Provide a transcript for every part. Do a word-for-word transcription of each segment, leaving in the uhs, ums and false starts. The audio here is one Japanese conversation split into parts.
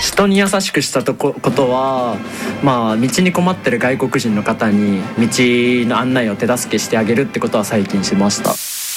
人に優しくしたとこことは、まあ、道に困ってる外国人の方に道の案内を手助けしてあげるってことは最近しました。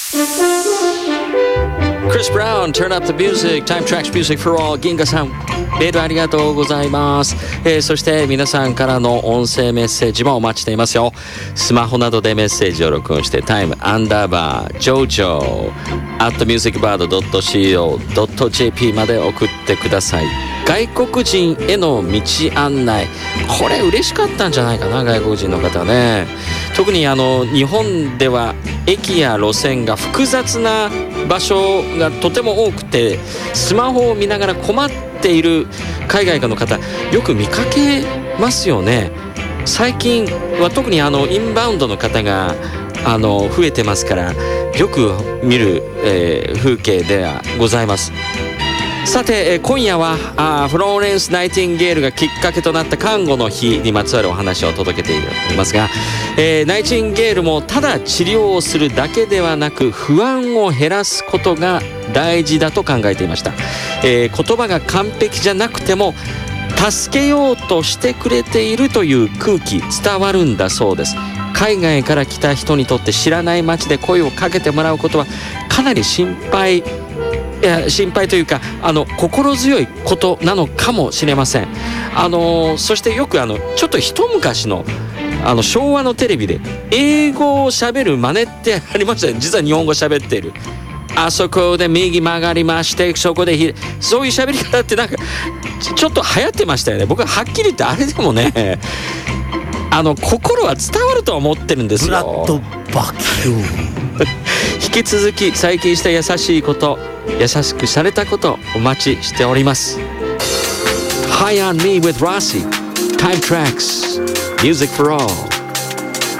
Chris Brown, turn up the music, Time Tracks Music for All。 銀河さん、メールありがとうございます、えー、そして皆さんからの音声メッセージもお待ちしていますよ。スマホなどでメッセージを録音して Time アンダーバー ジョジョ アット ミュージックバード ドット シーオー ドット ジェーピー まで送ってください。外国人への道案内、これ嬉しかったんじゃないかな、外国人の方ね。特にあの日本では駅や路線が複雑な場所がとても多くて、スマホを見ながら困っている海外の方よく見かけますよね。最近は特にあのインバウンドの方があの増えてますから、よく見る、えー、風景ではございます。さて、えー、今夜はあフローレンス・ナイティンゲールがきっかけとなった看護の日にまつわるお話を届けていますが、えー、ナイティンゲールもただ治療をするだけではなく不安を減らすことが大事だと考えていました、えー、言葉が完璧じゃなくても助けようとしてくれているという空気伝わるんだそうです。海外から来た人にとって知らない街で声をかけてもらうことはかなり心配いや心配というかあの心強いことなのかもしれません。あのそしてよくあのちょっと一昔のあの昭和のテレビで英語を喋る真似ってありましたね。実は日本語喋っている、あそこで右曲がりましてそこでひそういう喋り方ってなんかちょっと流行ってましたよね。僕ははっきり言ってあれでもね、あの心は伝わると思ってるんですよ。 ブラッドバキュー引き続き最近した優しいこと、優しくされたことお待ちしております。 High on Me with Rossi Time Tracks Music for All。